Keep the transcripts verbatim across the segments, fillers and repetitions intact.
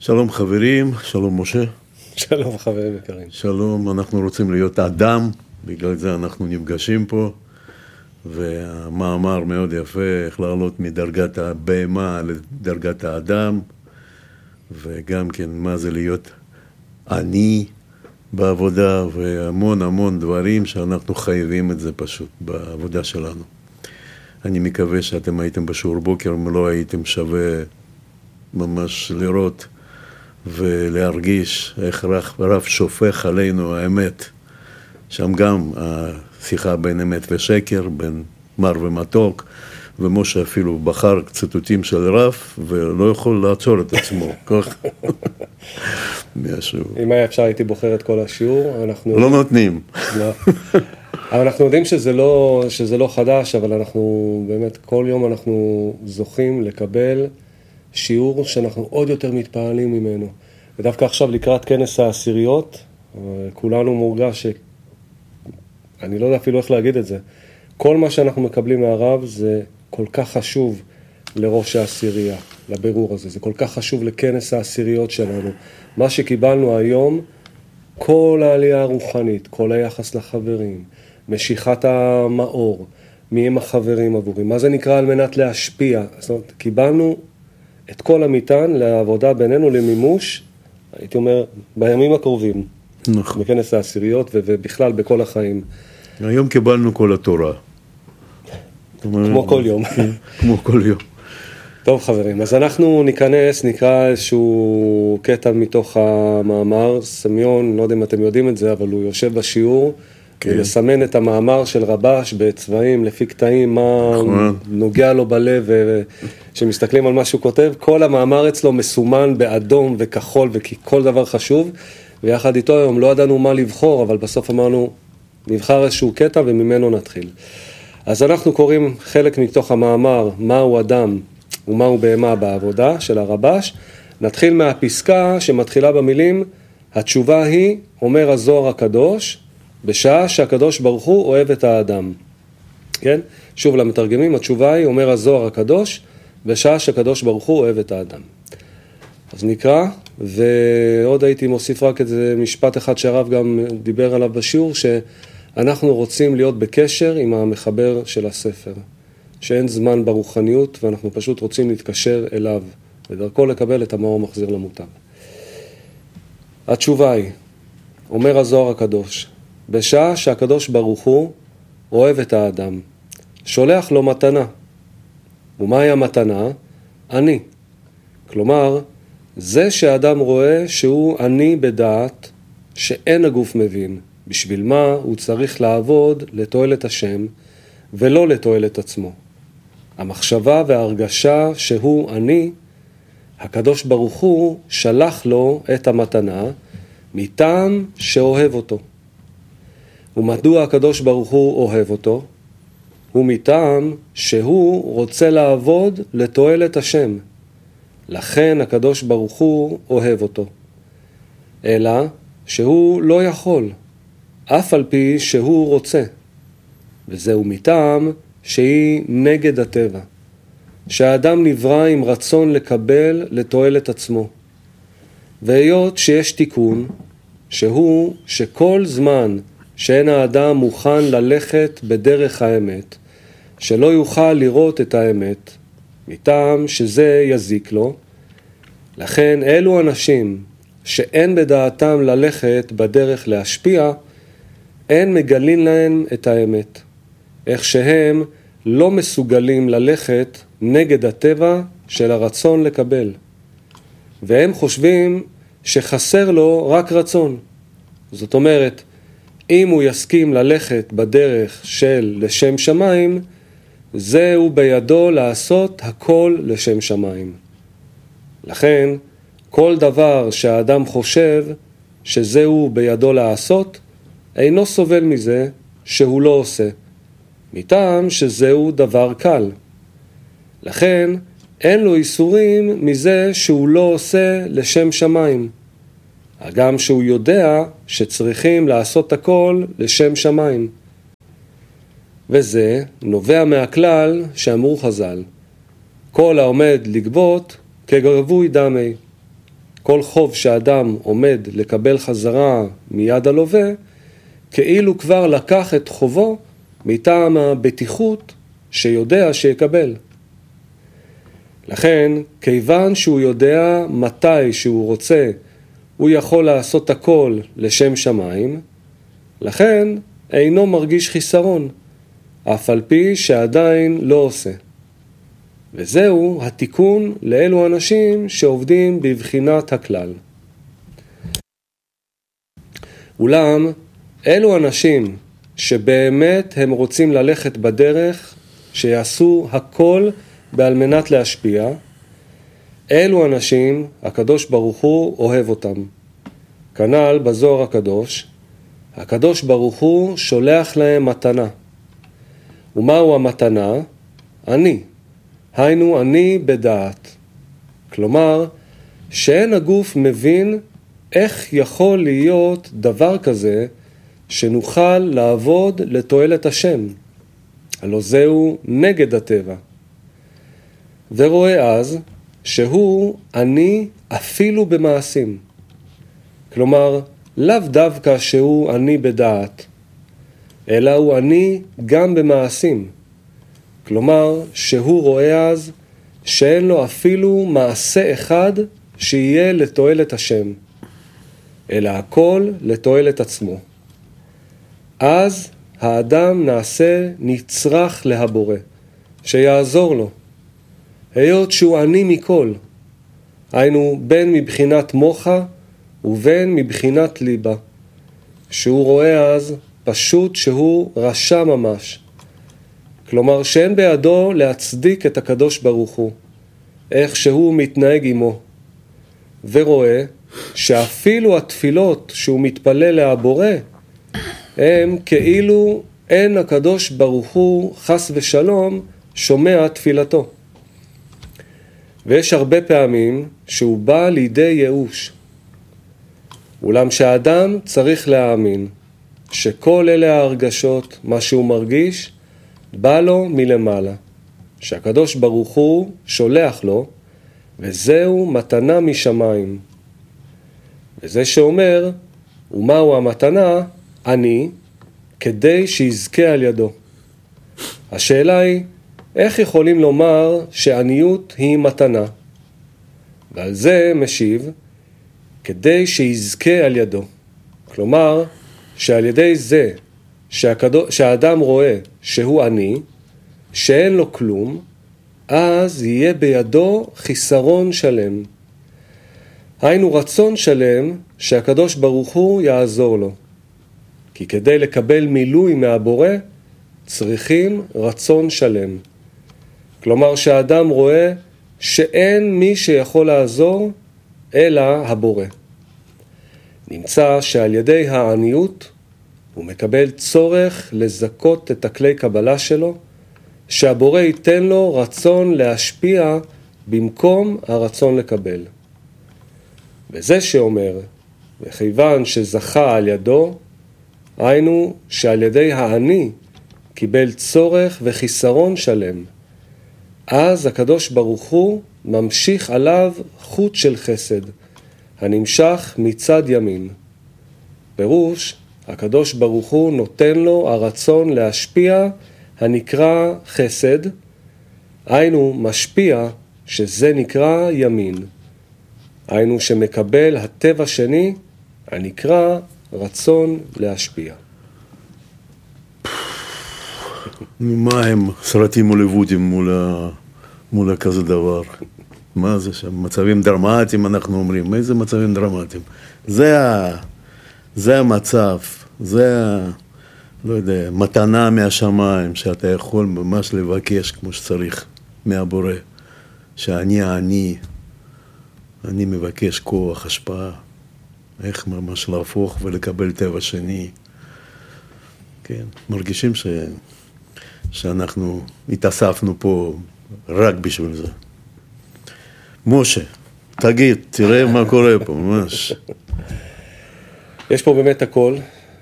שלום חברים, שלום משה. שלום חברים יקרים. שלום, אנחנו רוצים להיות אדם, בגלל זה אנחנו נפגשים פה, והמאמר מאוד יפה, איך לעלות מדרגת הבהמה לדרגת האדם, וגם כן מה זה להיות אני בעבודה, והמון המון דברים שאנחנו חייבים את זה פשוט בעבודה שלנו. אני מקווה שאתם הייתם בשיעור בוקר, אם לא הייתם שווה ממש לראות ולהרגיש איך רב שופך עלינו האמת. שם גם השיחה בין אמת ושקר, בין מר ומתוק, ומשה אפילו בחר ציטוטים של רב, ולא יכול לעצור את עצמו. כך. משהו. אם היה אפשר הייתי בוחר את כל השיעור, אנחנו... לא נותנים. לא. אבל אנחנו יודעים שזה לא, שזה לא חדש, אבל אנחנו באמת כל יום אנחנו זוכים לקבל שיעור שאנחנו עוד יותר מתפעלים ממנו. ודווקא עכשיו לקראת כנס העשיריות, כולנו מורגש ש... אני לא יודע אפילו איך להגיד את זה. כל מה שאנחנו מקבלים מהרב זה כל כך חשוב לראש העשירייה, לבירור הזה. זה כל כך חשוב לכנס העשיריות שלנו. מה שקיבלנו היום, כל העלייה הרוחנית, כל היחס לחברים, משיכת המאור, מי הם החברים עבורי, מה זה נקרא על מנת להשפיע. זאת אומרת, קיבלנו את כל המיטן לעבודה בינינו למימוש, הייתי אומר, בימים הקרובים. נכון. בכנס העשיריות ובכלל בכל החיים. היום קיבלנו כל התורה. כמו כל יום. כמו כל יום. טוב חברים, אז אנחנו ניכנס, נקרא איזשהו קטע מתוך המאמר, סמיון, לא יודע אם אתם יודעים את זה, אבל הוא יושב בשיעור, ולסמן את המאמר של רבש בצבעים, לפי קטעים, מה נוגע לו בלב, שמסתכלים על מה שהוא כותב, כל המאמר אצלו מסומן באדום וכחול, וכל דבר חשוב, ויחד איתו היום לא ידענו מה לבחור, אבל בסוף אמרנו, נבחר איזשהו קטע וממנו נתחיל. אז אנחנו קוראים חלק מתוך המאמר, מהו אדם ומהו בהמה בעבודה של הרבש. נתחיל מהפסקה שמתחילה במילים, התשובה היא, אומר הזוהר הקדוש, בשעה שהקדוש ברוך הוא אוהב את האדם. כן? שוב למתרגמים, התשובה היא, אומר הזוהר הקדוש, בשעה שהקדוש ברוך הוא אוהב את האדם. אז נקרא, ועוד הייתי מוסיף רק איזה משפט אחד שהרב גם דיבר עליו בשיעור, שאנחנו רוצים להיות בקשר עם המחבר של הספר, שאין זמן ברוחניות, ואנחנו פשוט רוצים להתקשר אליו, ודרכו לקבל את המאור מחזיר למוטב. התשובה היא, אומר הזוהר הקדוש, בשעה שהקדוש ברוך הוא אוהב את האדם, שולח לו מתנה. ומהי המתנה? אני. כלומר, זה שהאדם רואה שהוא אני בדעת, שאין הגוף מבין, בשביל מה הוא צריך לעבוד לתועלת השם, ולא לתועלת עצמו. המחשבה וההרגשה שהוא אני, הקדוש ברוך הוא שלח לו את המתנה, מטעם שאוהב אותו. ומדוע הקדוש ברוך הוא אוהב אותו? הוא מטעם שהוא רוצה לעבוד לתועלת השם. לכן הקדוש ברוך הוא אוהב אותו. אלא שהוא לא יכול, אף על פי שהוא רוצה. וזהו מטעם שהיא נגד הטבע. שהאדם נברא עם רצון לקבל לתועלת עצמו. והיות שיש תיקון, שהוא שכל זמן שאין האדם מוכן ללכת בדרך האמת, שלא יוכל לראות את האמת, מטעם שזה יזיק לו, לכן אלו אנשים שאין בדעתם ללכת בדרך להשפיע, אין מגלים להם את האמת, איך שהם לא מסוגלים ללכת נגד הטבע של הרצון לקבל, והם חושבים שחסר לו רק רצון. זאת אומרת, אם הוא יסכים ללכת בדרך של לשם שמיים, זהו בידו לעשות הכל לשם שמיים. לכן, כל דבר שהאדם חושב שזהו בידו לעשות, אינו סובל מזה שהוא לא עושה, מטעם שזהו דבר קל. לכן, אין לו איסורים מזה שהוא לא עושה לשם שמיים. גם שהוא יודע שצריכים לעשות הכל לשם שמיים. וזה נובע מהכלל שאמרו חז"ל, כל העומד לגבות כגרבוי דמי. כל חוב שאדם עומד לקבל חזרה מיד הלווה, כאילו כבר לקח את חובו מטעם הבטיחות שיודע שיקבל. לכן, כיוון שהוא יודע מתי שהוא רוצה, הוא יכול לעשות הכל לשם שמיים, לכן אינו מרגיש חיסרון, אף על פי שעדיין לא עושה. וזהו התיקון לאלו אנשים שעובדים בבחינת הכלל. אולם, אלו אנשים שבאמת הם רוצים ללכת בדרך, שיעשו הכל בעל מנת להשפיע, אלו אנשים, הקדוש ברוך הוא אוהב אותם. כנ"ל בזוהר הקדוש, הקדוש ברוך הוא שולח להם מתנה. ומהו המתנה? אני. היינו אני בדעת. כלומר, שאין הגוף מבין איך יכול להיות דבר כזה שנוכל לעבוד לתועלת השם. הלא זהו נגד הטבע. ורואה אז שהוא אני אפילו במעשים. כלומר, לאו דווקא שהוא אני בדעת, אלא הוא אני גם במעשים. כלומר, שהוא רואה אז שאין לו אפילו מעשה אחד שיהיה לתועלת השם, אלא הכל לתועלת עצמו. אז האדם נעשה נצרך להבורא, שיעזור לו, היות שהוא אני מכל, היינו בין מבחינת מוחה ובין מבחינת ליבה, שהוא רואה אז פשוט שהוא רשע ממש. כלומר שאין בידו להצדיק את הקדוש ברוך הוא, איך שהוא מתנהג עמו, ורואה שאפילו התפילות שהוא מתפלל להבורא, הם כאילו אין הקדוש ברוך הוא חס ושלום שומע תפילתו. ויש הרבה פעמים שהוא בא לידי ייאוש. אולם שהאדם צריך להאמין שכל אלה ההרגשות, מה שהוא מרגיש, בא לו מלמעלה, שהקדוש ברוך הוא שולח לו, וזהו מתנה משמיים. וזה שאומר, ומהו המתנה? אני, כדי שיזכה על ידו. השאלה היא, איך יכולים לומר שעניות היא מתנה? ועל זה משיב, כדי שיזכה על ידו. כלומר, שעל ידי זה שהקדוש, שהאדם רואה שהוא עני, שאין לו כלום, אז יהיה בידו חיסרון שלם. היינו רצון שלם שהקדוש ברוך הוא יעזור לו. כי כדי לקבל מילוי מהבורא, צריכים רצון שלם. כלומר שהאדם רואה שאין מי שיכול לעזור אלא הבורא. נמצא שעל ידי העניות הוא מקבל צורך לזכות את הכלי קבלה שלו, שהבורא ייתן לו רצון להשפיע במקום הרצון לקבל. וזה שאומר, וכיוון שזכה על ידו, היינו שעל ידי העני קיבל צורך וחיסרון שלם, אז הקדוש ברוך הוא ממשיך עליו חוט של חסד, הנמשך מצד ימין. פירוש, הקדוש ברוך הוא נותן לו הרצון להשפיע הנקרא חסד, היינו משפיע שזה נקרא ימין. היינו שמקבל הטבע שני הנקרא רצון להשפיע. מה הם סרטים הוליוודיים מול, ה... מול כזה דבר? מה זה שם? מצבים דרמטיים אנחנו אומרים. איזה מצבים דרמטיים? זה, ה... זה המצב, זה ה... לא יודע, מתנה מהשמיים שאתה יכול ממש לבקש כמו שצריך מהבורא. שאני אני, אני מבקש כוח, השפעה. איך ממש להפוך ולקבל טבע שני. כן, מרגישים ש... שאנחנו התאספנו פה רק בשביל זה. משה, תגיד, תראה מה קורה פה, ממש. יש פה באמת הכל.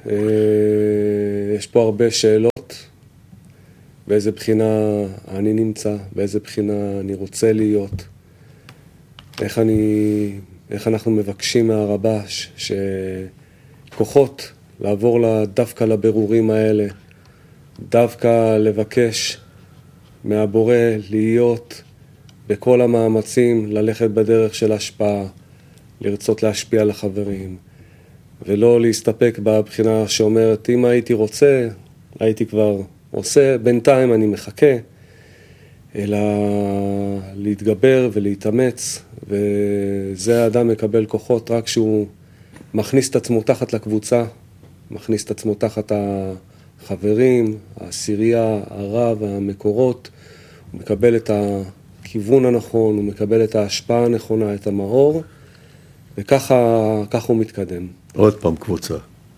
יש פה הרבה שאלות. באיזה בחינה אני נמצא, באיזה בחינה אני רוצה להיות. איך אני איך אנחנו מבקשים מהרבש שכוחות לעבור דווקא לבירורים האלה, דווקא לבקש מהבורא להיות בכל המאמצים, ללכת בדרך של השפעה, לרצות להשפיע על החברים, ולא להסתפק בבחינה שאומרת, אם הייתי רוצה, הייתי כבר עושה, בינתיים אני מחכה, אלא להתגבר ולהתאמץ, וזה האדם מקבל כוחות רק שהוא מכניס את עצמו תחת לקבוצה, מכניס את עצמו תחת החברים, העשירייה, הרב, המקורות, הוא מקבל את הכיוון הנכון, הוא מקבל את ההשפעה הנכונה, את המאור, וככה ככה הוא מתקדם. עוד פעם קבוצה.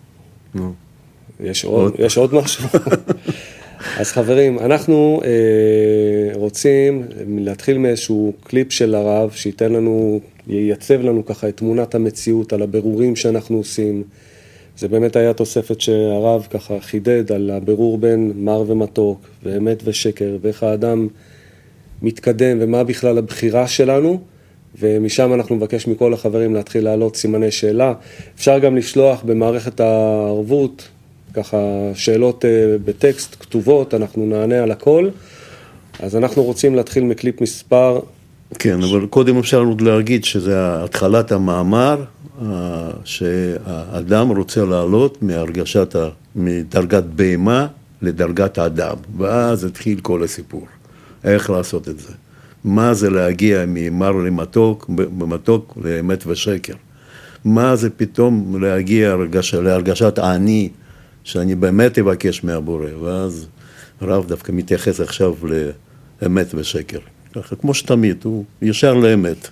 יש עוד, יש עוד משהו. אז חברים, אנחנו אה, רוצים להתחיל מאיזשהו קליפ של הרב, שייתן לנו, ייצב לנו ככה את תמונת המציאות על הבירורים שאנחנו עושים. זה באמת היה תוספת שהרב ככה חידד על הבירור בין מר ומתוק, ואמת ושקר, ואיך האדם מתקדם, ומה בכלל הבחירה שלנו, ומשם אנחנו מבקש מכל החברים להתחיל לעלות סימני שאלה. אפשר גם לשלוח במערכת הערבות, ככה שאלות בטקסט כתובות, אנחנו נענה על הכל. אז אנחנו רוצים להתחיל מקליפ מספר... כן, אבל קודם אפשר עוד להגיד שזה התחלת המאמר, שהאדם רוצה לעלות מהרגשת, מדרגת בהמה לדרגת האדם, ואז התחיל כל הסיפור. איך לעשות את זה? מה זה להגיע ממר למתוק, במתוק לאמת ושקר? מה זה פתאום להגיע הרגש, להרגשת העני, שאני באמת אבקש מהבורא, ואז הרב דווקא מתייחס עכשיו לאמת ושקר. ככה, כמו שתמיד, הוא ישר לאמת.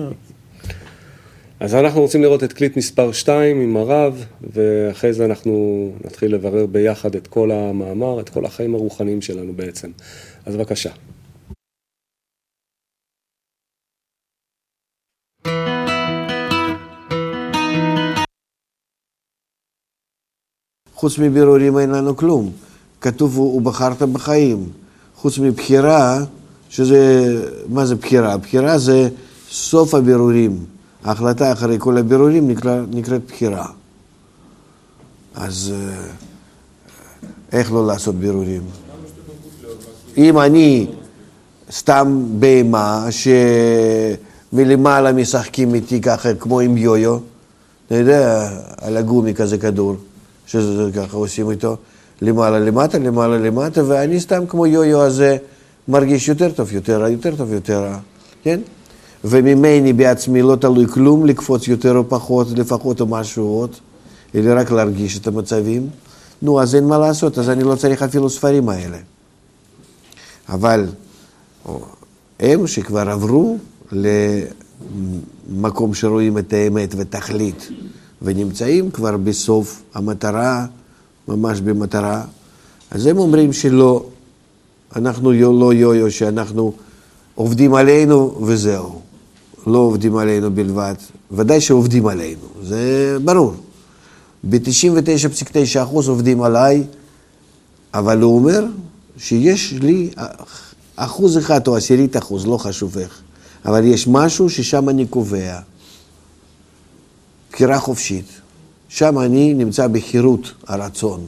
אז אנחנו רוצים לראות את קליפ מספר שתיים עם הרב, ואחרי זה אנחנו נתחיל לברר ביחד את כל המאמר, את כל החיים הרוחניים שלנו בעצם. אז בבקשה. חוץ מבירורים אין לנו כלום. כתוב, ובחרת בחיים. חוץ מבחירה, שזה, מה זה בחירה? בחירה זה סוף הבירורים. ההחלטה אחרי כל הבירורים נקרא, נקראת בחירה. אז איך לא לעשות בירורים? אם אני סתם בהמה שמלמעלה משחקים איתי ככה כמו עם יו-יו, אתה יודע, על הגומי כזה כדור, שזה ככה עושים איתו, למעלה למטה, למעלה למטה, ואני סתם כמו יו-יו הזה מרגיש יותר טוב, יותר רע, יותר טוב, יותר רע, כן? וממני בעצמי לא תלוי כלום, לקפוץ יותר או פחות, לפחות או משהו עוד, אלא רק להרגיש את המצבים. נו, אז אין מה לעשות, אז אני לא צריך אפילו ספרים האלה. אבל הם שכבר עברו למקום שרואים את האמת ותכלית, ונמצאים כבר בסוף המטרה, ממש במטרה, אז הם אומרים שלא, אנחנו לא יו-יו, שאנחנו עובדים עלינו וזהו. לא עובדים עלינו בלבד, ודאי שעובדים עלינו, זה ברור. ב-תשעים ותשע נקודה תשע אחוז עובדים עליי, אבל הוא אומר שיש לי אחוז אחד או עשירית אחוז, לא חשוב איך, אבל יש משהו ששם אני קובע. בחירה חופשית. שם אני נמצא בחירות הרצון.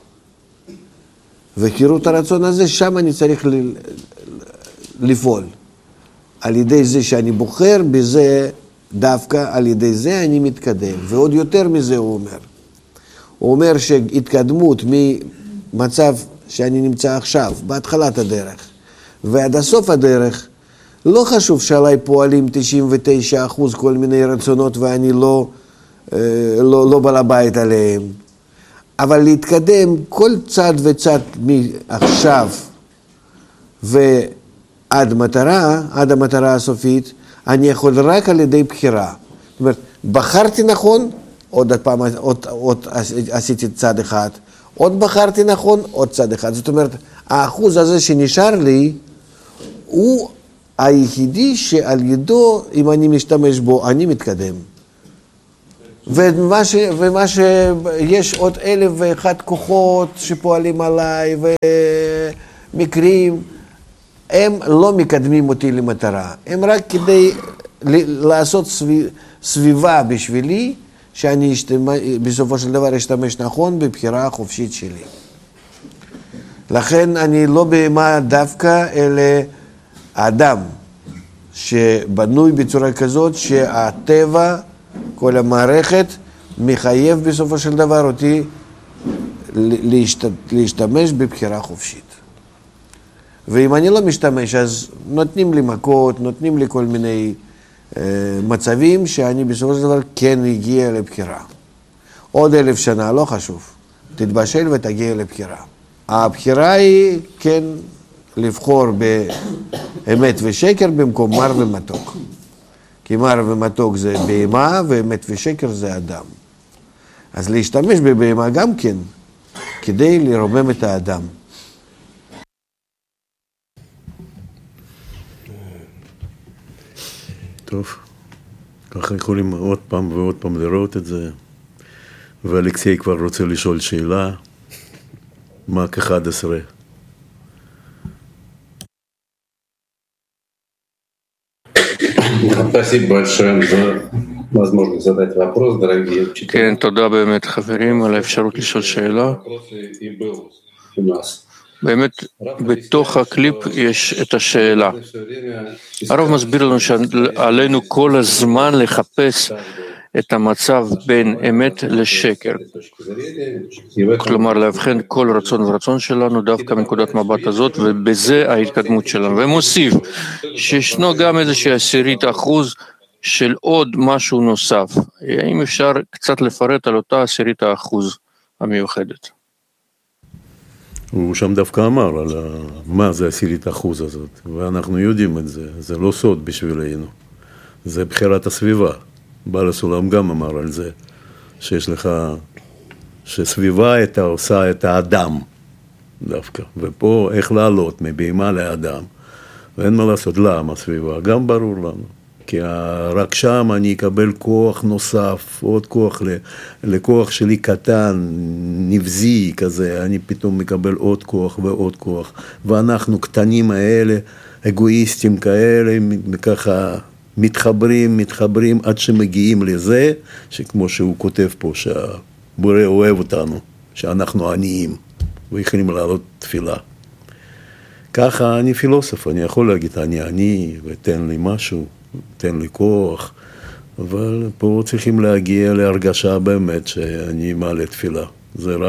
וחירות הרצון הזה, שם אני צריך לפעול. על ידי זה שאני בוחר, בזה דווקא על ידי זה אני מתקדם. ועוד יותר מזה הוא אומר. הוא אומר שהתקדמות ממצב שאני נמצא עכשיו, בהתחלת הדרך, ועד הסוף הדרך, לא חשוב שעליי פועלים תשעים ותשע אחוז כל מיני רצונות ואני לא, לא, לא בעל הבית עליהם. אבל להתקדם כל צד וצד מעכשיו ועד מטרה, עד המטרה הסופית, אני יכול רק על ידי בחירה. זאת אומרת, בחרתי נכון, עוד פעם, עוד, עוד עשיתי צד אחד, עוד בחרתי נכון, עוד צד אחד. זאת אומרת, האחוז הזה שנשאר לי, הוא היחידי שעל ידו, אם אני משתמש בו, אני מתקדם. ומה, ש, ומה שיש עוד אלף ואחד כוחות שפועלים עליי ומקרים, הם לא מקדמים אותי למטרה. הם רק כדי לעשות סביבה בשבילי, שאני בסופו של דבר אשתמש נכון בבחירה החופשית שלי. לכן אני לא בהמה דווקא, אלא האדם שבנוי בצורה כזאת שהטבע, כל המערכת, מחייב בסופו של דבר אותי להשתמש בבחירה חופשית. ואם אני לא משתמש, אז נותנים לי מכות, נותנים לי כל מיני אה, מצבים שאני בסופו של דבר כן הגיע לבחירה. עוד אלף שנה, לא חשוב. תתבשל ותגיע לבחירה. הבחירה היא כן לבחור באמת ושקר במקום מר ומתוק. כי מר ומתוק זה בהמה ואמת ושקר זה אדם. אז להשתמש בבהמה גם כן, כדי לרומם את האדם. טוב, ככה יכולים עוד פעם ועוד פעם לראות את זה. ואלכסי כבר רוצה לשאול שאלה. מק אחד עשרה. Спасибо большое за возможность задать вопрос, дорогие учителя. כן, תודה באמת חברים על האפשרות לשאול שאלה. באמת, בתוך הקליפ יש את השאלה. הרב מסביר לנו שעלינו כל הזמן לחפש את המצב בין אמת לשקר. כלומר, להבחן כל רצון ורצון שלנו דווקא מנקודת מבט הזאת, ובזה ההתקדמות שלנו. ומוסיף שישנו גם איזושהי עשירית אחוז של עוד משהו נוסף. האם אפשר קצת לפרט על אותה עשירית האחוז המיוחדת? הוא שם דווקא אמר על מה זה עשירית האחוז הזאת, ואנחנו יודעים את זה, זה לא סוד בשבילנו. זה בחירת הסביבה. בעל הסולם גם אמר על זה, שיש לך, שסביבה אתה עושה את האדם דווקא, ופה איך לעלות מבהמה לאדם, ואין מה לעשות, למה סביבה? גם ברור לנו, כי רק שם אני אקבל כוח נוסף, עוד כוח, לכוח שלי קטן, נבזי כזה, אני פתאום מקבל עוד כוח ועוד כוח, ואנחנו קטנים האלה, אגואיסטים כאלה, ככה, מתחברים, מתחברים עד שמגיעים לזה, שכמו שהוא כותב פה, שהבורא אוהב אותנו, שאנחנו עניים, ויכולים לעלות תפילה. ככה אני פילוסוף, אני יכול להגיד, אני עני, ותן לי משהו, תן לי כוח, אבל פה צריכים להגיע להרגשה באמת שאני מעלה תפילה. זה רק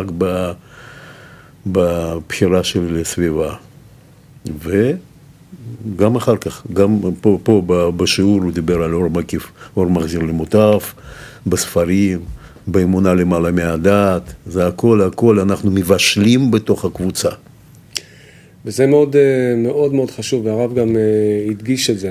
בבחירה שלי לסביבה. ו... גם אחר כך, גם פה, פה בשיעור הוא דיבר על אור מקיף, אור מחזיר למוטף, בספרים, באמונה למעלה מהדעת, זה הכל, הכל אנחנו מבשלים בתוך הקבוצה. וזה מאוד, מאוד, מאוד חשוב, והרב גם הדגיש את זה.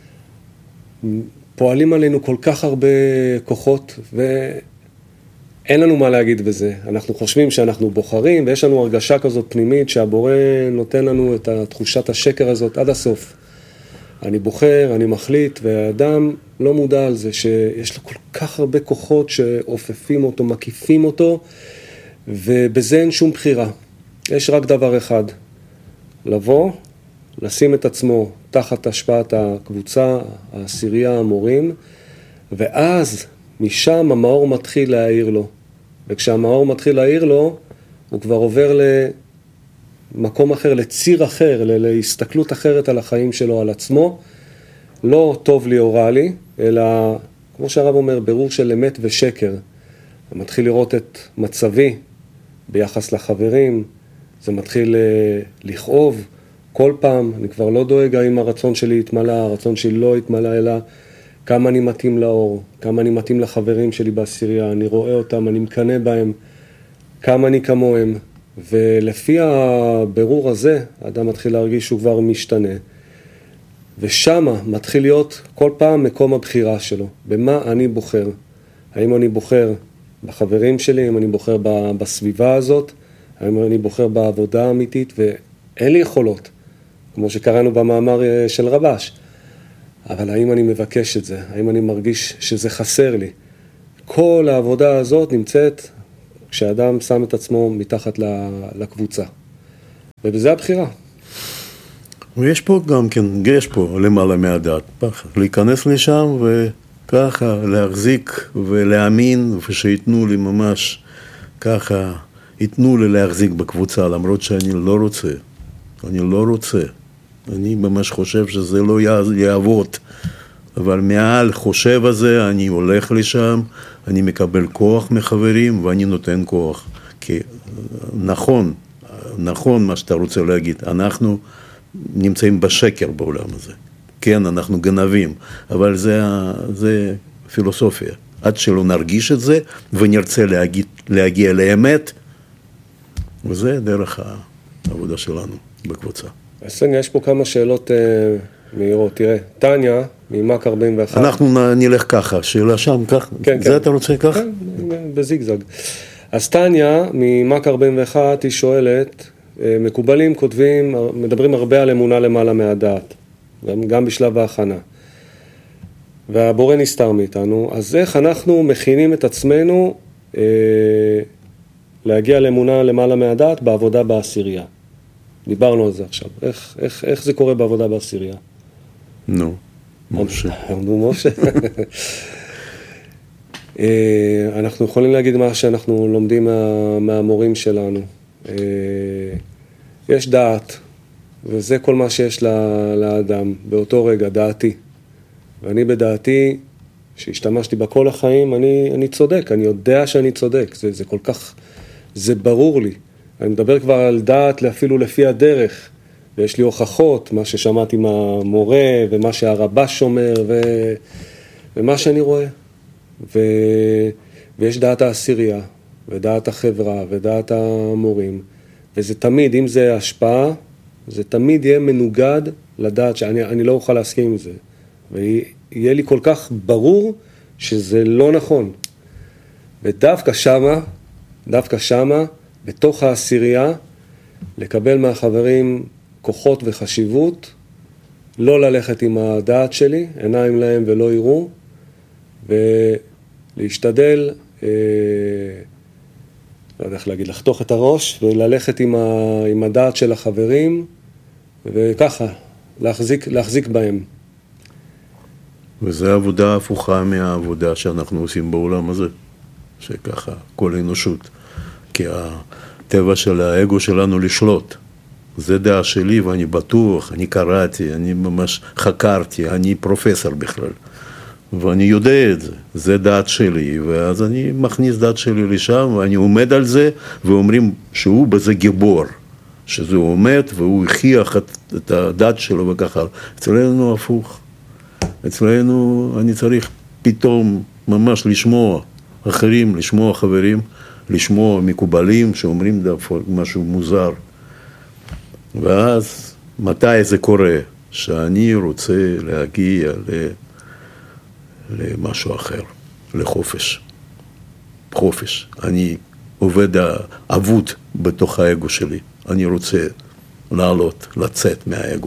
פועלים עלינו כל כך הרבה כוחות, ואין לנו מה להגיד בזה. אנחנו חושבים שאנחנו בוחרים, ויש לנו הרגשה כזאת פנימית, שהבורא נותן לנו את תחושת השקר הזאת עד הסוף. אני בוחר, אני מחליט, והאדם לא מודע על זה, שיש לו כל כך הרבה כוחות שאופפים אותו, מקיפים אותו, ובזה אין שום בחירה. יש רק דבר אחד, לבוא, לשים את עצמו תחת השפעת הקבוצה, העשירייה, המורים, ואז משם המאור מתחיל להעיר לו. וכשהמאור מתחיל להעיר לו, הוא כבר עובר למקום אחר, לציר אחר, להסתכלות אחרת על החיים שלו, על עצמו. לא טוב לי או רע לי, אלא, כמו שהרב אומר, ברור של אמת ושקר. הוא מתחיל לראות את מצבי ביחס לחברים, זה מתחיל לכאוב. כל פעם, אני כבר לא דואג האם הרצון שלי יתמלא, הרצון שלי לא יתמלא, אלא כמה אני מתאים לאור, כמה אני מתאים לחברים שלי בעשירייה, אני רואה אותם, אני מקנא בהם, כמה אני כמוהם, ולפי הבירור הזה, האדם מתחיל להרגיש שהוא כבר משתנה, ושמה מתחיל להיות כל פעם מקום הבחירה שלו, במה אני בוחר, האם אני בוחר בחברים שלי, האם אני בוחר בסביבה הזאת, האם אני בוחר בעבודה האמיתית, ואין לי יכולות, כמו שקראנו במאמר של רבש, אבל האם אני מבקש את זה? האם אני מרגיש שזה חסר לי? כל העבודה הזאת נמצאת כשאדם שם את עצמו מתחת לקבוצה. ובזה הבחירה. ויש פה גם כן, יש פה למעלה מהדעת, להיכנס לשם וככה להחזיק ולהאמין, ושיתנו לי ממש ככה, ייתנו לי להחזיק בקבוצה, למרות שאני לא רוצה, אני לא רוצה, אני ממש חושב שזה לא יעבוד, אבל מעל חושב הזה אני הולך לשם, אני מקבל כוח מחברים ואני נותן כוח, כי נכון, נכון מה שאתה רוצה להגיד, אנחנו נמצאים בשקר בעולם הזה. כן, אנחנו גנבים, אבל זה, זה פילוסופיה. עד שלא נרגיש את זה ונרצה להגיע, להגיע לאמת, וזה דרך העבודה שלנו בקבוצה. סניה, יש פה כמה שאלות uh, מהירות. תראה, טניה, ממק ארבעים ואחת. אנחנו נלך ככה, שאלה שם, כך, כן, זה כן. אתה רוצה כך? כן, בזיגזג. אז טניה, ממק ארבעים ואחת, היא שואלת, מקובלים כותבים, מדברים הרבה על אמונה למעלה מהדעת, גם, גם בשלב ההכנה. והבורא נסתר מאיתנו, אז איך אנחנו מכינים את עצמנו אה, להגיע לאמונה למעלה מהדעת בעבודה בעשירייה? דיברנו על זה עכשיו. איך, איך, איך זה קורה בעבודה בעשירייה? נו, משה. נו, משה. אה, אנחנו יכולים להגיד מה שאנחנו לומדים מה, מהמורים שלנו. אה, יש דעת, וזה כל מה שיש לאדם, באותו רגע, דעתי. ואני בדעתי, שהשתמשתי בה כל החיים, אני, אני צודק, אני יודע שאני צודק, זה, זה כל כך, זה ברור לי. אני מדבר כבר על דעת אפילו לפי הדרך, ויש לי הוכחות, מה ששמעתי מהמורה, ומה שהרבש אומר, ו, ומה שאני רואה. ו, ויש דעת העשירייה, ודעת החברה, ודעת המורים, וזה תמיד, אם זה השפעה, זה תמיד יהיה מנוגד לדעת שאני אני לא אוכל להסכים עם זה. ויהיה לי כל כך ברור שזה לא נכון. ודווקא שמה, דווקא שמה, בתוך העשירייה, לקבל מהחברים כוחות וחשיבות, לא ללכת עם הדעת שלי, עיניים להם ולא יראו, ולהשתדל, אה, לא יודע איך להגיד, לחתוך את הראש, וללכת עם, ה, עם הדעת של החברים, וככה, להחזיק, להחזיק בהם. וזו עבודה הפוכה מהעבודה שאנחנו עושים בעולם הזה, שככה, כל האנושות. כי הטבע של האגו שלנו לשלוט. זה דעה שלי ואני בטוח, אני קראתי, אני ממש חקרתי, אני פרופסור בכלל. ואני יודע את זה, זה דעת שלי, ואז אני מכניס דעת שלי לשם, ואני עומד על זה, ואומרים שהוא בזה גיבור, שזה עומד, והוא הכיח את, את הדעת שלו וככה. אצלנו הפוך. אצלנו אני צריך פתאום ממש לשמוע אחרים, לשמוע חברים, לשמוע מקובלים שאומרים דווקא משהו מוזר. ואז מתי זה קורה? שאני רוצה להגיע ל... למשהו אחר, לחופש. חופש. אני עובד עבוד בתוך האגו שלי. אני רוצה לעלות, לצאת מהאגו.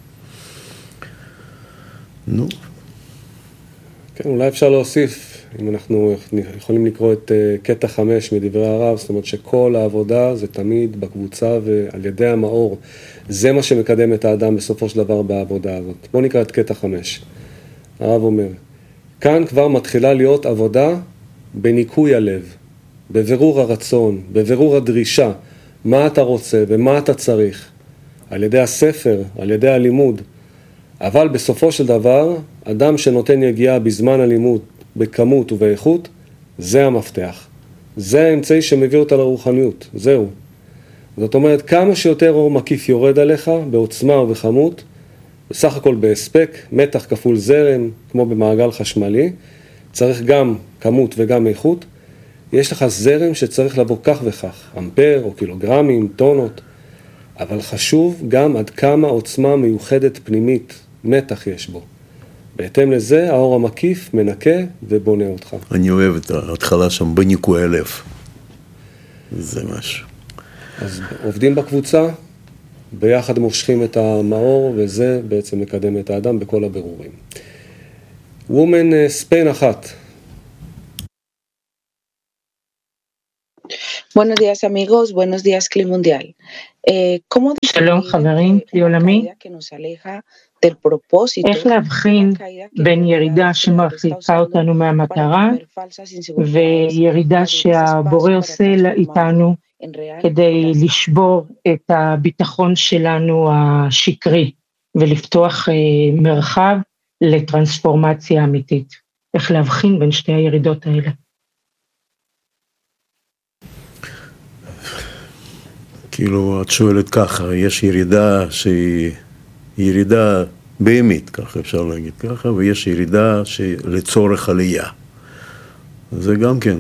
נו. כן, אולי אפשר להוסיף, אם אנחנו יכולים לקרוא את קטע חמש מדברי הרב, זאת אומרת שכל העבודה זה תמיד בקבוצה ועל ידי המאור. זה מה שמקדם את האדם בסופו של דבר בעבודה הזאת. בואו נקרא את קטע חמש. הרב אומר, כאן כבר מתחילה להיות עבודה בניקוי הלב, בבירור הרצון, בבירור הדרישה, מה אתה רוצה ומה אתה צריך, על ידי הספר, על ידי הלימוד. אבל בסופו של דבר, אדם שנותן יגיעה בזמן הלימוד, בכמות ובאיכות, זה המפתח. זה האמצעי שמביא אותה לרוחניות, זהו. זאת אומרת, כמה שיותר אור מקיף יורד עליך, בעוצמה ובכמות, בסך הכל בהספק, מתח כפול זרם, כמו במעגל חשמלי, צריך גם כמות וגם איכות, יש לך זרם שצריך לבוא כך וכך, אמפר או קילוגרמים, טונות, אבל חשוב גם עד כמה עוצמה מיוחדת פנימית, מתח יש בו. בהתאם לזה, האור המקיף מנקה ובונה אותך. אני אוהב את ההתחלה שם בניקוי הלב. זה משהו. אז עובדים בקבוצה, ביחד מושכים את המאור, וזה בעצם מקדם את האדם בכל הבירורים. וומן ספיין אחת. Buenos días amigos, buenos días Cli Mundial. שלום חברים, כלי עולמי. איך להבחין בין ירידה שמרחיקה אותנו מהמטרה וירידה שהבורא עושה איתנו כדי לשבור את הביטחון שלנו השקרי ולפתוח מרחב לטרנספורמציה אמיתית. איך להבחין בין שתי הירידות האלה? כאילו, את שואלת ככה, יש ירידה שהיא ירידה באמת, ככה אפשר להגיד ככה, ויש ירידה לצורך עלייה. זה גם כן,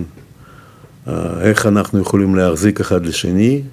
איך אנחנו יכולים להחזיק אחד לשני,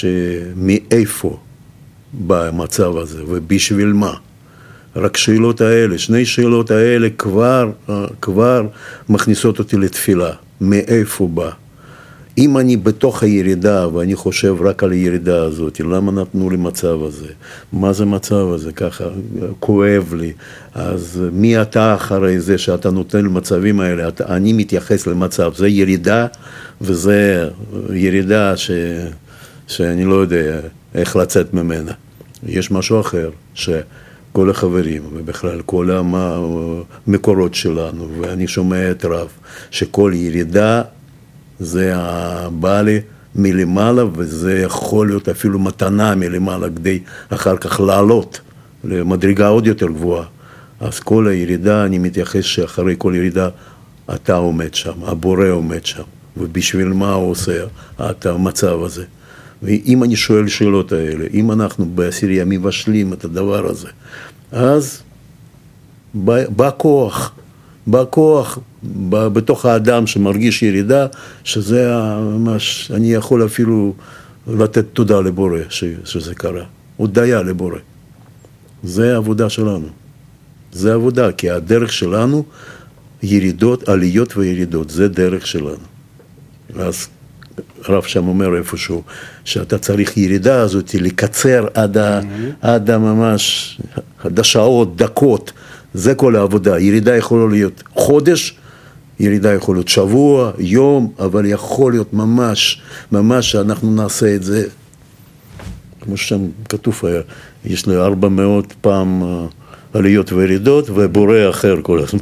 שמאיפה בא המצב הזה, ובשביל מה. רק שאלות האלה, שני שאלות האלה כבר, כבר מכניסות אותי לתפילה, מאיפה בא. אם אני בתוך הירידה ואני חושב רק על הירידה הזאת, למה נתנו לי מצב הזה? מה זה מצב הזה? ככה כואב לי. אז מי אתה אחרי זה שאתה נותן למצבים האלה? אתה, אני מתייחס למצב, זה ירידה, וזה ירידה ש, שאני לא יודע איך לצאת ממנה. יש משהו אחר, שכל החברים ובכלל כל המקורות שלנו, ואני שומע את רב, שכל ירידה זה בא לי מלמעלה, וזה יכול להיות אפילו מתנה מלמעלה, כדי אחר כך לעלות למדרגה עוד יותר גבוהה. אז כל הירידה, אני מתייחס שאחרי כל ירידה, אתה עומד שם, הבורא עומד שם, ובשביל מה הוא עושה את המצב הזה. ואם אני שואל שאלות האלה, אם אנחנו בעשירייה מבשלים את הדבר הזה, אז בא, בא כוח, בא כוח, בתוך האדם שמרגיש ירידה, שזה ממש, אני יכול אפילו לתת תודה לבורא שזה קרה, הודיה לבורא. זה העבודה שלנו, זה העבודה, כי הדרך שלנו, ירידות, עליות וירידות, זה דרך שלנו. אז הרב שם אומר איפשהו, שאתה צריך ירידה הזאת לקצר עד, ה, עד ממש, עד השעות, דקות, זה כל העבודה. ירידה יכולה להיות חודש, ירידה יכול להיות שבוע, יום, אבל יכול להיות ממש, ממש שאנחנו נעשה את זה, כמו ששם כתוב היה, יש לי ארבע מאות פעם עליות וירידות, ובורא אחר כל הזמן.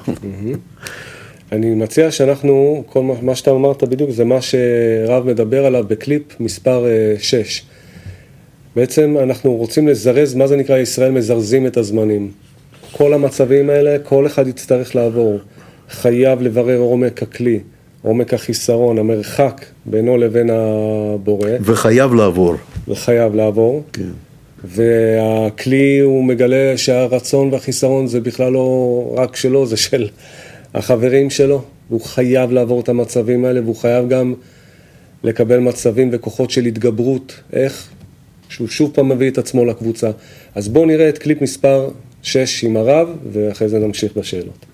אני מציע שאנחנו, כל מה שאתה אמרת בדיוק, זה מה שרב מדבר עליו בקליפ מספר שש. בעצם אנחנו רוצים לזרז, מה זה נקרא ישראל מזרזים את הזמנים. כל המצבים האלה, כל אחד יצטרך לעבור. חייב לברר עומק הכלי, עומק החיסרון, המרחק בינו לבין הבורא. וחייב לעבור. וחייב לעבור. כן. והכלי הוא מגלה שהרצון והחיסרון זה בכלל לא רק שלו, זה של החברים שלו. והוא חייב לעבור את המצבים האלה, והוא חייב גם לקבל מצבים וכוחות של התגברות. איך? שהוא שוב פעם מביא את עצמו לקבוצה. אז בואו נראה את קליפ מספר שש עם הרב, ואחרי זה נמשיך בשאלות.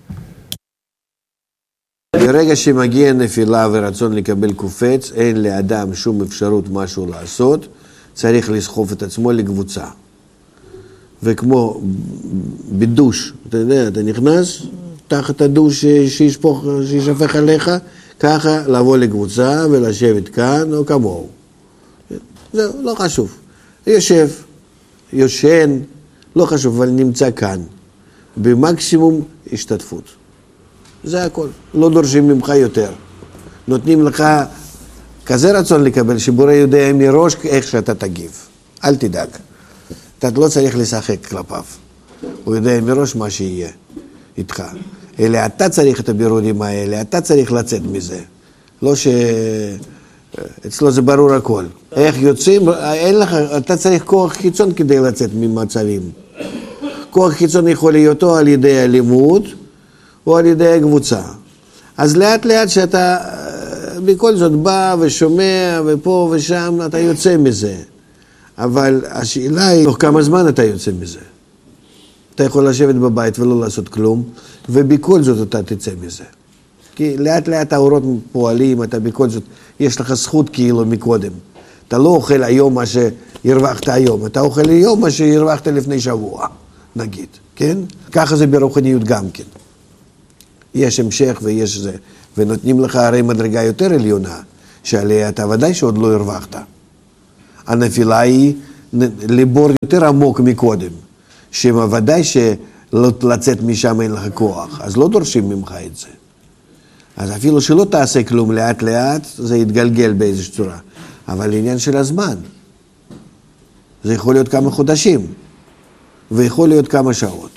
ברגע שמגיע נפילה ורצון לקבל קופץ, אין לאדם שום אפשרות משהו לעשות, צריך לסחוף את עצמו לקבוצה. וכמו בדוש, אתה יודע, אתה נכנס, תחת הדוש שישפוך, שישפך עליך, ככה לבוא לקבוצה ולשבת כאן או כמוהו. זהו, לא חשוב. יושב, יושן, לא חשוב, אבל נמצא כאן. במקסימום השתתפות. זה הכל. לא דורשים ממך יותר. נותנים לך כזה רצון לקבל, שבורא יודע מראש איך שאתה תגיב. אל תדאג. אתה לא צריך לשחק כלפיו. הוא יודע מראש מה שיהיה איתך. אלא אתה צריך את הבירורים האלה, אתה צריך לצאת מזה. לא ש... אצלו זה ברור הכל. איך יוצאים? אין לך, אתה צריך כוח חיצון כדי לצאת ממצבים. כוח חיצון יכול להיות או על ידי הלימוד, או על ידי הקבוצה. אז לאט לאט שאתה בכל זאת בא ושומע ופה ושם, אתה יוצא מזה. אבל השאלה היא, תוך כמה זמן אתה יוצא מזה? אתה יכול לשבת בבית ולא לעשות כלום, ובכל זאת אתה תצא מזה. כי לאט לאט האורות פועלים, אתה בכל זאת, יש לך זכות כאילו מקודם. אתה לא אוכל היום מה שהרווחת היום, אתה אוכל היום מה שהרווחת לפני שבוע, נגיד, כן? ככה זה ברוחניות גם כן. יש המשך ויש זה, ונותנים לך הרי מדרגה יותר עליונה. שעליה אתה ודאי שעוד לא הרווחת. הנפילה היא לבור יותר עמוק מקודם, שוודאי שלצאת משם אין לך כוח, אז לא דורשים ממך את זה. אז אפילו שלא תעשה כלום לאט לאט, זה יתגלגל באיזושהי צורה. אבל עניין של הזמן. זה יכול להיות כמה חודשים, ויכול להיות כמה שעות.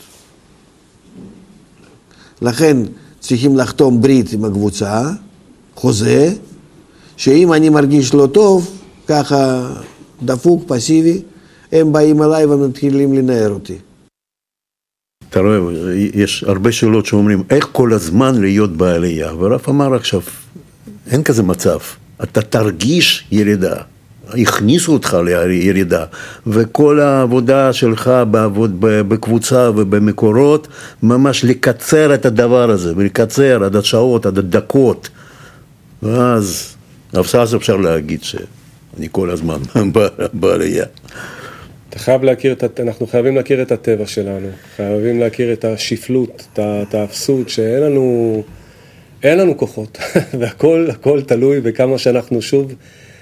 לכן צריכים לחתום ברית עם הקבוצה, חוזה, שאם אני מרגיש לא טוב, ככה דפוק, פסיבי, הם באים אליי ומתחילים לנער אותי. אתה רואה, יש הרבה שאלות שאומרים, איך כל הזמן להיות בעלייה? והרב אמר עכשיו, אין כזה מצב. אתה תרגיש ירידה. הכניסו אותך לירידה, וכל העבודה שלך בעבוד, בקבוצה ובמקורות, ממש לקצר את הדבר הזה, ולקצר עד השעות, עד הדקות. ואז, אז אפשר להגיד שאני כל הזמן בעלייה. אתה חייב להכיר, אנחנו חייבים להכיר את הטבע שלנו, חייבים להכיר את השפלות, את האפסות, שאין לנו, אין לנו כוחות, והכל, הכל תלוי בכמה שאנחנו שוב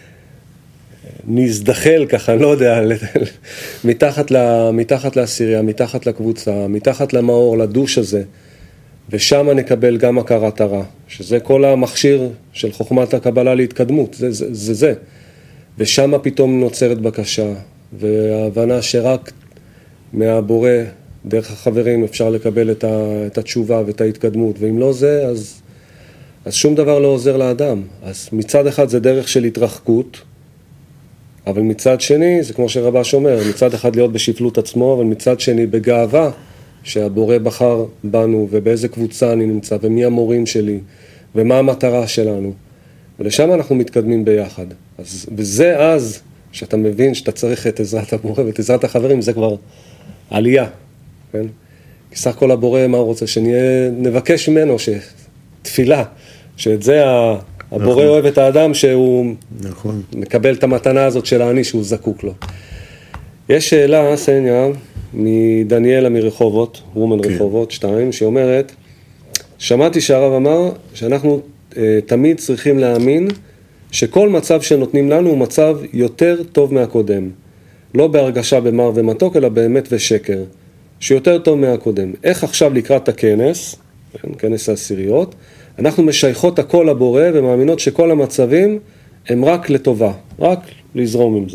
נזדחל ככה, לא יודע, מתחת, מתחת לעשירייה, מתחת לקבוצה, מתחת למאור, לדוש הזה, ושם נקבל גם הכרת הרע, שזה כל המכשיר של חוכמת הקבלה להתקדמות, זה זה, זה, זה. ושם פתאום נוצרת בקשה, וההבנה שרק מהבורא, דרך החברים, אפשר לקבל את, ה, את התשובה ואת ההתקדמות, ואם לא זה, אז, אז שום דבר לא עוזר לאדם. אז מצד אחד זה דרך של התרחקות, אבל מצד שני, זה כמו שרבש אומר, מצד אחד להיות בשפלות עצמו, אבל מצד שני בגאווה, שהבורא בחר בנו, ובאיזה קבוצה אני נמצא, ומי המורים שלי, ומה המטרה שלנו. ולשם אנחנו מתקדמים ביחד. אז, וזה אז, שאתה מבין שאתה צריך את עזרת הבורא ואת עזרת החברים, זה כבר עלייה. כן? כי סך כל הבורא, מה הוא רוצה? שנהיה, נבקש ממנו, שתפילה, שאת זה הבורא נכון. אוהב את האדם, שהוא נכון. מקבל את המתנה הזאת של העני, שהוא זקוק לו. יש שאלה, סניה, מדניאלה מרחובות, רומן כן. רחובות, שתיים, שאומרת, שמעתי שהרב אמר שאנחנו אה, תמיד צריכים להאמין שכל מצב שנותנים לנו הוא מצב יותר טוב מהקודם. לא בהרגשה במר ומתוק, אלא באמת ושקר. שיותר טוב מהקודם. איך עכשיו לקראת הכנס, כנס העשיריות, אנחנו משייכות הכל לבורא ומאמינות שכל המצבים הם רק לטובה, רק לזרום עם זה.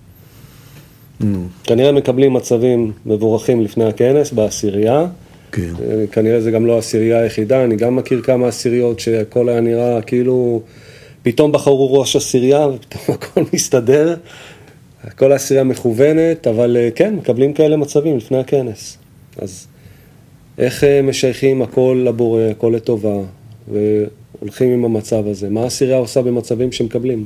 Mm. כנראה מקבלים מצבים מבורכים לפני הכנס בעשירייה. כן. כנראה זה גם לא העשירייה היחידה, אני גם מכיר כמה עשיריות שהכל היה נראה כאילו פתאום בחרו ראש עשירייה ופתאום הכל מסתדר. כל העשירייה מכוונת, אבל כן, מקבלים כאלה מצבים לפני הכנס. אז איך משייכים הכל לבורא, הכל לטובה, והולכים עם המצב הזה? מה העשירייה עושה במצבים שמקבלים?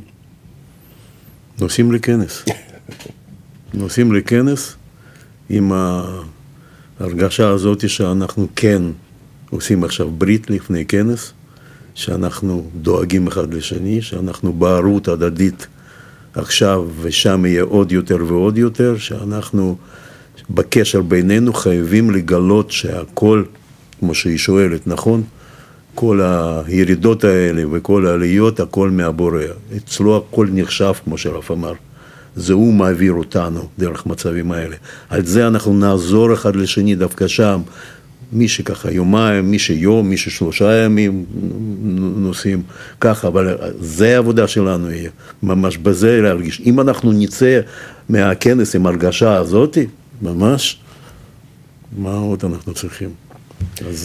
נוסעים לכנס. נוסעים לכנס עם ההרגשה הזאת שאנחנו כן עושים עכשיו ברית לפני כנס, שאנחנו דואגים אחד לשני, שאנחנו בערות הדדית עכשיו ושם יהיה עוד יותר ועוד יותר, שאנחנו בקשר בינינו חייבים לגלות שהכל, כמו שהיא שואלת, נכון? כל הירידות האלה וכל העליות, הכל מהבורא. אצלו הכל נחשב, כמו שרב אמר. זה הוא מעביר אותנו דרך מצבים האלה. על זה אנחנו נעזור אחד לשני דווקא שם. מי שככה יומיים, מי שיום, מי ששלושה ימים נוסעים ככה, אבל זה העבודה שלנו יהיה. ממש בזה להרגיש. אם אנחנו נצא מהכנס עם הרגשה הזאת, ממש, מה עוד אנחנו צריכים? אז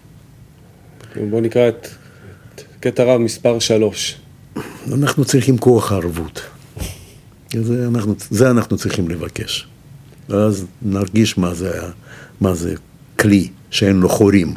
בואו נקרא את קטע רב מספר שלוש. אנחנו צריכים כוח הערבות. זה אנחנו, זה אנחנו צריכים לבקש. ואז נרגיש מה זה, מה זה כלי שאין לו חורים.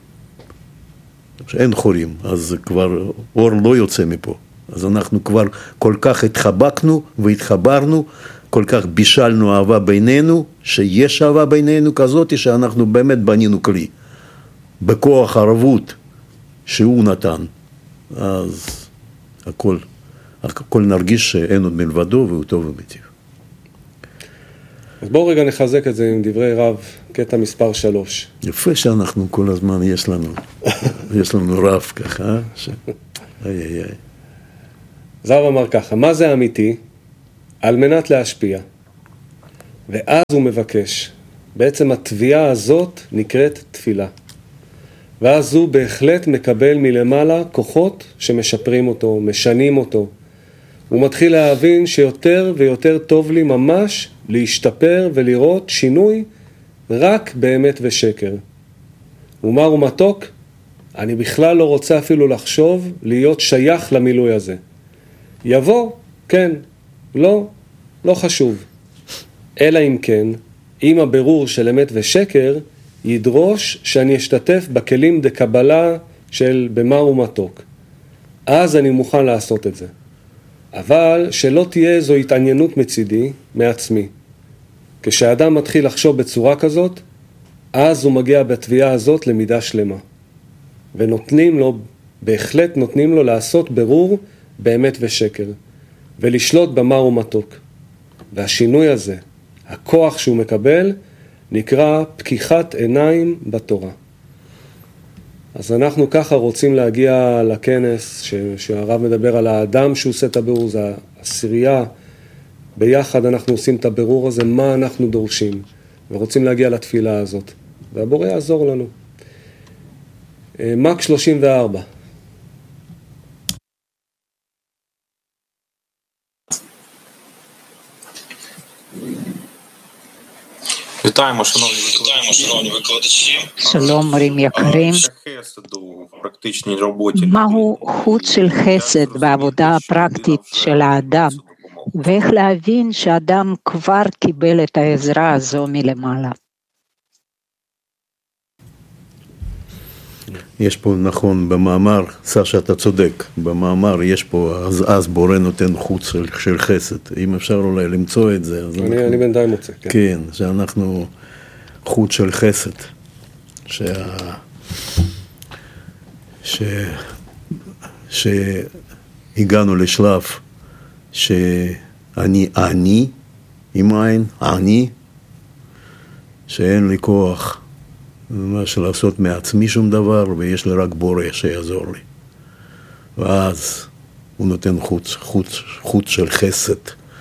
שאין חורים, אז כבר אור לא יוצא מפה. אז אנחנו כבר כל כך התחבקנו והתחברנו, כל כך בישלנו אהבה בינינו, שיש אהבה בינינו כזאת שאנחנו באמת בנינו כלי. בכוח ערבות שהוא נתן. אז הכל, הכל נרגיש שאין עוד מלבדו והוא טוב ומיטיב. אז בואו רגע נחזק את זה עם דברי רב, קטע מספר שלוש. יפה שאנחנו כל הזמן, יש לנו, יש לנו רב ככה, ש... איי איי איי. זהב אמר ככה, מה זה אמיתי? על מנת להשפיע. ואז הוא מבקש. בעצם התביעה הזאת נקראת תפילה. ואז הוא בהחלט מקבל מלמעלה כוחות שמשפרים אותו, משנים אותו. הוא מתחיל להבין שיותר ויותר טוב לי ממש להשתפר ולראות שינוי רק באמת ושקר. ומר ומתוק, אני בכלל לא רוצה אפילו לחשוב להיות שייך למילוי הזה. יבוא, כן, לא, לא חשוב. אלא אם כן, אם הבירור של אמת ושקר, ידרוש שאני אשתתף בכלים דקבלה של במר ומתוק. אז אני מוכן לעשות את זה. אבל שלא תהיה איזו התעניינות מצידי, מעצמי. כשאדם מתחיל לחשוב בצורה כזאת, אז הוא מגיע בתביעה הזאת למידה שלמה. ונותנים לו, בהחלט נותנים לו לעשות ברור באמת ושקר. ולשלוט במר ומתוק. והשינוי הזה, הכוח שהוא מקבל, נקרא פקיחת עיניים בתורה. אז אנחנו ככה רוצים להגיע לכנס ש- שהרב מדבר על האדם שהוא עושה את הבירור, זה העשירייה. ביחד אנחנו עושים את הבירור הזה, מה אנחנו דורשים, ורוצים להגיע לתפילה הזאת. והבורא יעזור לנו. מק שלושים וארבע. שלום מורים יקרים, מהו חוט של חסד בעבודה הפרקטית של האדם, ואיך להבין שאדם כבר קיבל את העזרה הזו מלמעלה? יש פה, נכון, במאמר, סשה אתה צודק, במאמר יש פה, אז, אז בורא נותן חוט של, של חסד, אם אפשר אולי למצוא את זה. אז אני, אנחנו, אני בינתיים מוצא. כן. כן, שאנחנו חוט של חסד, שה... ש... שהגענו לשלב שאני אני, עם עין, אני, שאין לי כוח, ממש לעשות מעצמי שום דבר, ויש לי רק בורא שיעזור לי. ואז הוא נותן חוץ, חוץ, חוץ של חסד.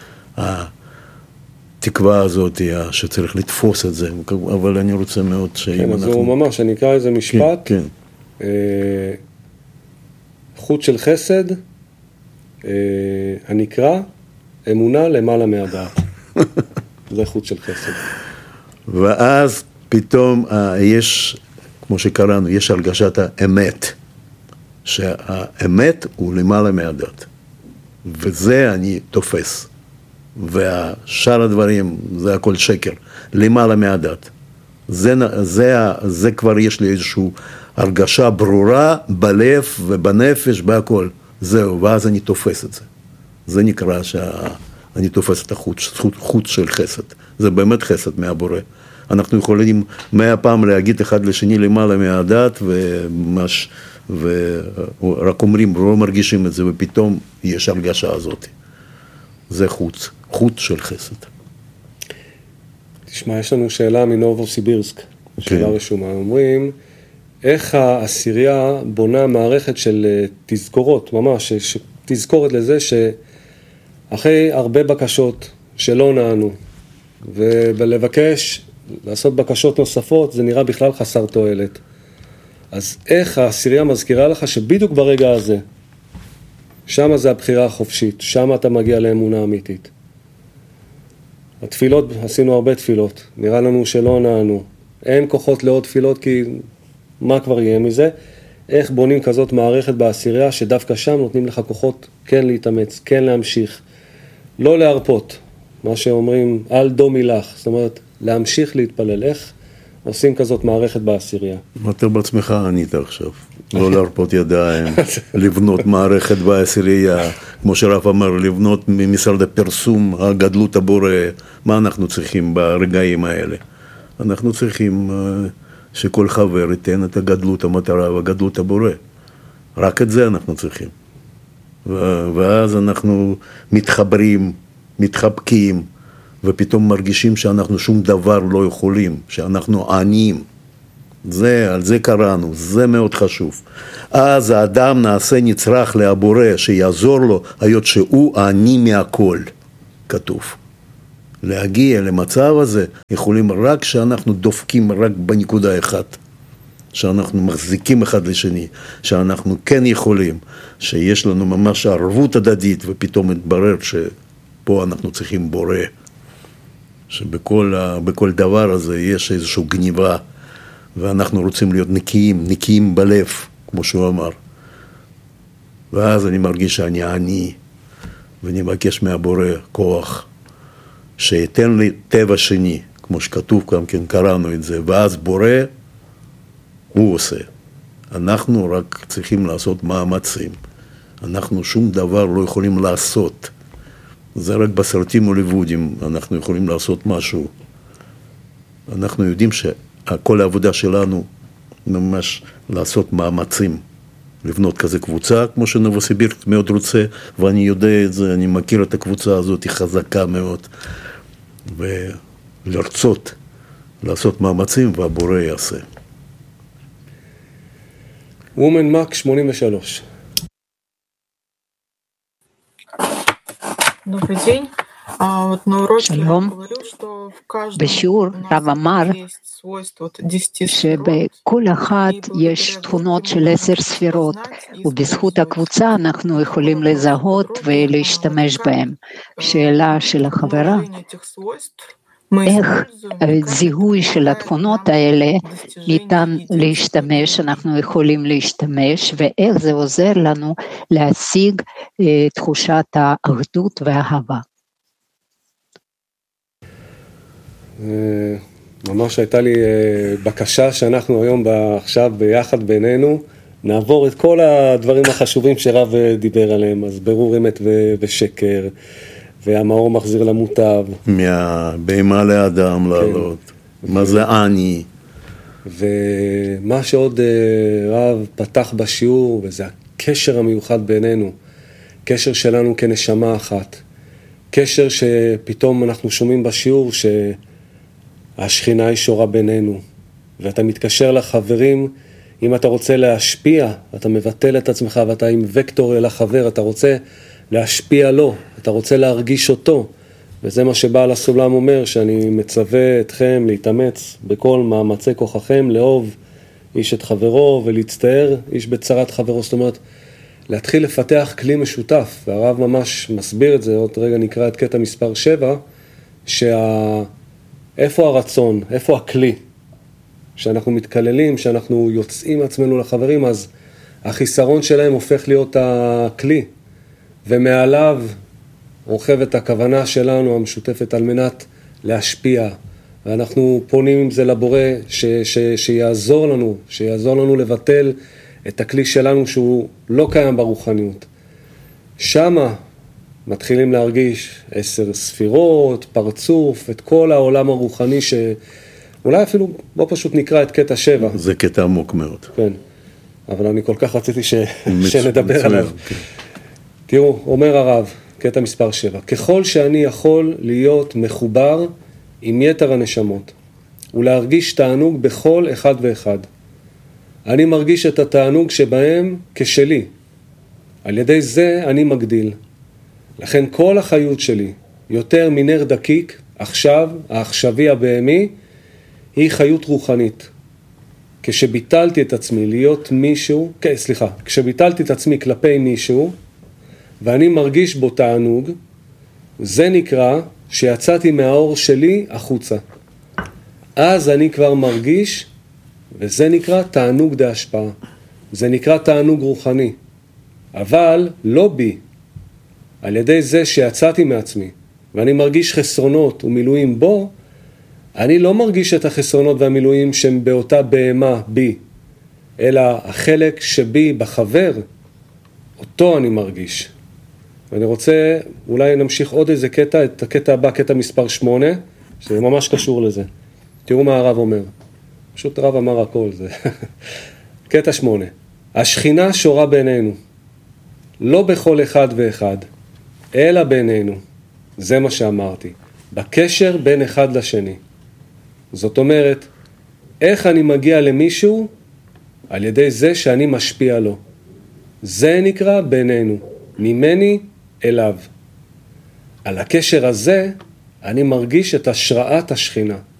התקווה הזאת היא שצריך לתפוס את זה, אבל אני רוצה מאוד שאם כן, אנחנו... אז הוא ממש, אני אקרא איזה משפט. כן, כן. אה, חוט של חסד, אה, הנקרא אמונה למעלה מהדעת. זה חוט של חסד. ואז פתאום יש, כמו שקראנו, יש הרגשת האמת, שהאמת הוא למעלה מהדת, וזה אני תופס, והשאר הדברים זה הכל שקר, למעלה מהדת. זה, זה, זה כבר יש לי איזושהי הרגשה ברורה בלב ובנפש, בהכל, זהו, ואז אני תופס את זה. זה נקרא שאני תופס את החוט, חוט של חסד, זה באמת חסד מהבורא. אנחנו יכולים מאה פעם להגיד אחד לשני למעלה מהדת, ומש, ורק אומרים, לא מרגישים את זה, ופתאום יש הרגשה הזאת. זה חוץ, חוץ של חסד. תשמע, יש לנו שאלה מנובוסיבירסק, שאלה כן. רשומה. אומרים, איך העשירייה בונה מערכת של תזכורות, ממש, תזכורת לזה שאחרי הרבה בקשות שלא נענו, ולבקש לעשות בקשות נוספות, זה נראה בכלל חסר תועלת. אז איך העשירייה מזכירה לך שבדיוק ברגע הזה, שם זה הבחירה החופשית, שם אתה מגיע לאמונה אמיתית. התפילות, עשינו הרבה תפילות, נראה לנו שלא נענו. אין כוחות לעוד תפילות, כי מה כבר יהיה מזה? איך בונים כזאת מערכת בעשירייה, שדווקא שם נותנים לך כוחות כן להתאמץ, כן להמשיך, לא להרפות. מה שאומרים, אל דומי לך, זאת אומרת, להמשיך להתפלל. איך עושים כזאת מערכת בעשירייה? אתה בעצמך ענית עכשיו, לא להרפות ידיים, לבנות מערכת בעשירייה, כמו שרב אמר, לבנות ממשרד הפרסום, הגדלות הבורא, מה אנחנו צריכים ברגעים האלה? אנחנו צריכים שכל חבר ייתן את הגדלות המטרה והגדלות הבורא, רק את זה אנחנו צריכים. ואז אנחנו מתחברים, מתחבקים, ופתאום מרגישים שאנחנו שום דבר לא יכולים, שאנחנו עניים. זה, על זה קראנו, זה מאוד חשוב. אז האדם נעשה נצרך להבורא שיעזור לו, היות שהוא העני מהכל, כתוב. להגיע למצב הזה יכולים רק שאנחנו דופקים רק בנקודה אחת, שאנחנו מחזיקים אחד לשני, שאנחנו כן יכולים, שיש לנו ממש ערבות הדדית, ופתאום מתברר שפה אנחנו צריכים בורא, שבכל בכל דבר הזה יש איזושהי גניבה, ואנחנו רוצים להיות נקיים, נקיים בלב, כמו שהוא אמר. ואז אני מרגיש שאני עני, ואני מבקש מהבורא כוח, שיתן לי טבע שני, כמו שכתוב כאן, כן קראנו את זה, ואז בורא, הוא עושה. אנחנו רק צריכים לעשות מאמצים. אנחנו שום דבר לא יכולים לעשות. זה רק בסרטים הוליוודיים אנחנו יכולים לעשות משהו. אנחנו יודעים שכל העבודה שלנו ממש לעשות מאמצים. לבנות כזה קבוצה, כמו שנובוסיבירסק מאוד רוצה, ואני יודע את זה, אני מכיר את הקבוצה הזאת, היא חזקה מאוד. ולרצות, לעשות מאמצים, והבורא יעשה. וומן מק שמונים ושלוש. שלום. בשיעור רב אמר שבכל אחת יש תכונות של עשר ספירות, ובזכות הקבוצה אנחנו יכולים לזהות ולהשתמש בהן. שאלה של החברה, איך זיהוי של התכונות האלה ניתן להשתמש, אנחנו יכולים להשתמש, ואיך זה עוזר לנו להשיג תחושת האחדות והאהבה. ממש הייתה לי בקשה שאנחנו היום עכשיו ביחד בינינו, נעבור את כל הדברים החשובים שרב דיבר עליהם, אז ברור אמת ושקר, והמאור מחזיר למוטב. מהבהמה לאדם לעלות. מה זה עני? ומה שעוד רב פתח בשיעור, וזה הקשר המיוחד בינינו, קשר שלנו כנשמה אחת. קשר שפתאום אנחנו שומעים בשיעור שהשכינה היא שורה בינינו. ואתה מתקשר לחברים, אם אתה רוצה להשפיע, אתה מבטל את עצמך ואתה עם וקטור אל החבר, אתה רוצה להשפיע לו, אתה רוצה להרגיש אותו, וזה מה שבעל הסולם אומר, שאני מצווה אתכם להתאמץ בכל מאמצי כוחכם, לאהוב איש את חברו ולהצטער איש בצרת חברו, זאת אומרת, להתחיל לפתח כלי משותף, והרב ממש מסביר את זה, עוד רגע נקרא את קטע מספר שבע, שה... איפה הרצון, איפה הכלי, שאנחנו מתקללים, שאנחנו יוצאים עצמנו לחברים, אז החיסרון שלהם הופך להיות הכלי, ומעליו רוכבת הכוונה שלנו המשותפת על מנת להשפיע, ואנחנו פונים עם זה לבורא ש, ש, שיעזור לנו, שיעזור לנו לבטל את הכלי שלנו שהוא לא קיים ברוחניות. שמה מתחילים להרגיש עשר ספירות, פרצוף, את כל העולם הרוחני שאולי אפילו בוא פשוט נקרא את קטע שבע. זה קטע עמוק מאוד. כן, אבל אני כל כך רציתי ש... שנדבר עליו. כן. תראו, אומר הרב, קטע מספר שבע, ככל שאני יכול להיות מחובר עם יתר הנשמות, ולהרגיש תענוג בכל אחד ואחד. אני מרגיש את התענוג שבהם כשלי. על ידי זה אני מגדיל. לכן כל החיות שלי, יותר מנר דקיק, עכשיו, העכשווי הבהמי, היא חיות רוחנית. כשביטלתי את עצמי להיות מישהו, כן, סליחה, כשביטלתי את עצמי כלפי מישהו, ואני מרגיש בו תענוג, זה נקרא שיצאתי מהאור שלי החוצה. אז אני כבר מרגיש, וזה נקרא תענוג דהשפעה. זה נקרא תענוג רוחני. אבל לא בי. על ידי זה שיצאתי מעצמי, ואני מרגיש חסרונות ומילואים בו, אני לא מרגיש את החסרונות והמילואים שהם באותה בהמה בי, אלא החלק שבי בחבר, אותו אני מרגיש. ואני רוצה, אולי נמשיך עוד איזה קטע, את הקטע הבא, קטע מספר שמונה, שזה ממש קשור לזה. תראו מה הרב אומר. פשוט הרב אמר הכל זה. קטע שמונה. השכינה שורה בינינו, לא בכל אחד ואחד, אלא בינינו. זה מה שאמרתי. בקשר בין אחד לשני. זאת אומרת, איך אני מגיע למישהו? על ידי זה שאני משפיע לו. זה נקרא בינינו, ממני אליו. על הקשר הזה אני מרגיש את השראת השכינה.